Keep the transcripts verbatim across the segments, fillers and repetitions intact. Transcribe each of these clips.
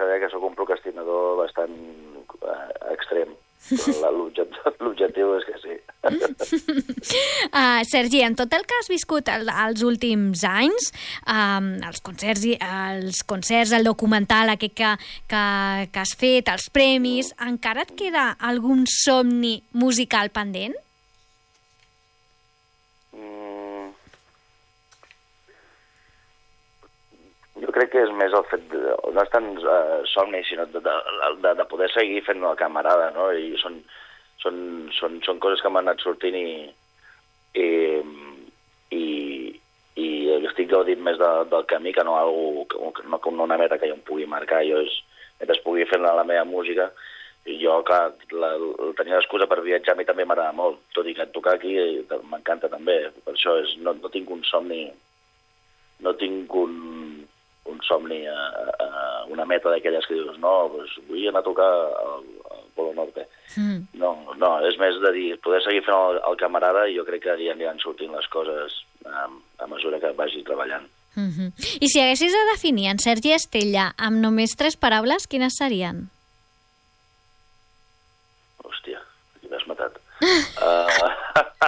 saber que sóc un procrastinador bastant uh, extrem. L'objectiu és que sí. uh, Sergi, en tot el que has viscut el, els últims anys, um, els concerts, els concerts, el documental aquest que, que, que has fet, els premis, encara et queda algun somni musical pendent? Mm. Jo crec que és més el fet de, no és tant uh, somni, sinó de, de, de, de poder seguir fent la camarada, no? I són, són, són, són coses que m'han anat sortint i, i, i, i estic gaudint més de, del camí que no, algú, que, no com una meta que jo em pugui marcar. Jo és, mentre pugui fer la, la meva música, i jo, clar, la, la, tenia l'excusa per viatjar a mi també m'agrada molt, tot i que tocar aquí m'encanta també. Per això és, no, no tinc un somni, no tinc un un somni, a, a una meta d'aquelles que dius, no, doncs vull anar a tocar al, al Polo Norte. Mm. No, no, és més de dir, poder seguir fent el, el camarada, i jo crec que ja aniran sortint les coses a, a mesura que vagi treballant. Mm-hmm. I si haguessis de definir en Sergi Estella amb només tres paraules, quines serien? Hòstia, aquí m'has matat. uh...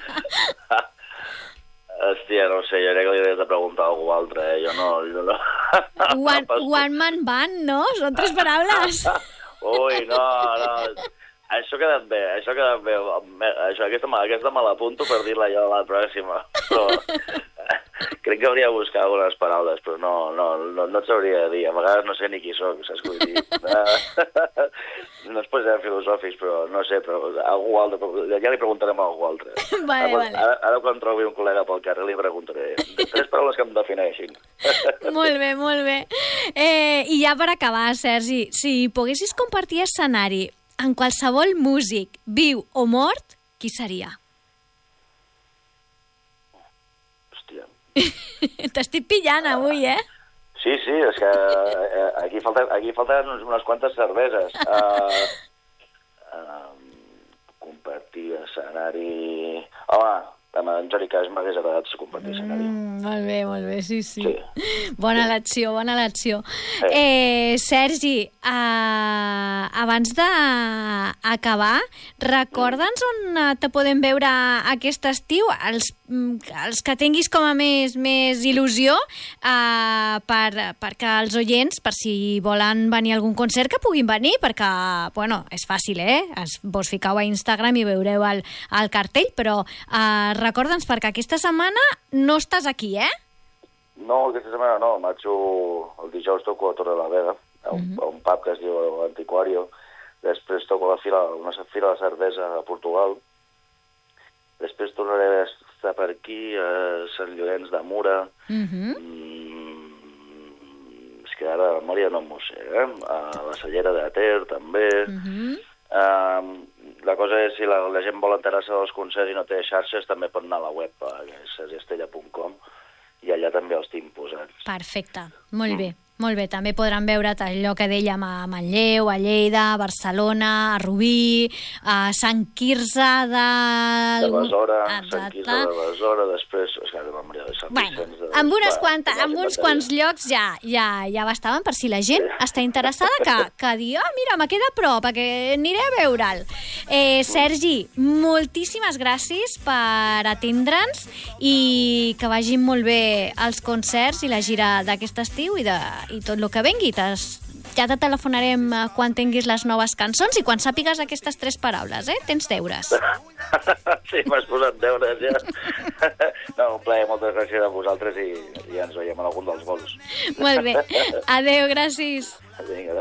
Hòstia, no sé, jo crec que li he de preguntar a algú altre, eh? Jo no... Jo no... One, one man band, no? Són tres paraules. Ui, no, no... Això ha quedat bé, això ha quedat bé. Això, aquesta, aquesta me l'apunto per dir-la jo a la pròxima. Però crec que hauria de buscar algunes paraules, però no, no, no, no et sabria dir. A vegades no sé ni qui soc, saps què vull dir? No es posem filosòfics, però no sé, però algú altre, ja li preguntarem a algú altre. Vale, ara, vale. Ara, ara quan trobi un col·lega pel carrer li preguntaré. Tres paraules que em defineixin. Molt bé, molt bé. Eh, I ja per acabar, Sergi, si poguessis compartir escenari amb qualsevol músic, viu o mort, qui seria? Hòstia. T'estic pillant avui, eh? Sí, sí, és que eh, aquí falten, aquí falten unes quantes cerveses. Uh, uh, compartir escenari... Home, amb en Johnny Cash m'hagués agradat compartir escenari. Mm, molt bé, molt bé, sí, sí. sí. Bona elecció, bona elecció. Eh, eh Sergi, uh, abans d'acabar, recorda'ns on te podem veure aquest estiu, els, els que tinguis com a més, més il·lusió, uh, per, perquè els oients, per si volen venir a algun concert, que puguin venir, perquè, bueno, és fàcil, eh? Es, vos ficau a Instagram i veureu el, el cartell, però uh, recorda'ns, perquè aquesta setmana no estàs aquí, eh? No, aquesta setmana no. Marxo el dijous, toco a Torre de la Vega, a un, uh-huh. a un pub que es diu Antiquario. Després toco la fila, una fila de cervesa a Portugal. Després tornaré a estar per aquí, a Sant Llorenç de Mura. Uh-huh. mm, és que ara la memòria no m'ho sé, eh? A la Cellera de Ter, també. Uh-huh. Uh, la cosa és, si la, la gent vol enterar-se dels concerts i no té xarxes, també pot anar a la web, que és sergi estella punt com, i allà també els tinc posats. Perfecte, molt mm. bé. Molt bé, també podran veure allò que dèiem a Manlleu, a Lleida, a Barcelona, a Rubí, a Sant Quirze de... De Besora, Sant Quirze de Besora, després... És que no m'hauria de Sant bueno, Vicenç de... amb, unes quanta, amb uns quants llocs ja, ja, ja bastaven, per si la gent sí. està interessada, que, que digui, ah, mira, me queda a prop, que aniré a veure'l. Eh, Sergi, moltíssimes gràcies per atendre'ns i que vagin molt bé els concerts i la gira d'aquest estiu i de i tot el que vengui. Ja te telefonarem quan tinguis les noves cançons i quan sàpigues aquestes tres paraules, eh? Tens deures. Sí, m'has posat deures, ja. No, un plaer, moltes gràcies a vosaltres i ja ens veiem en algun dels vols. Molt bé. Adéu, gràcies. Vinga,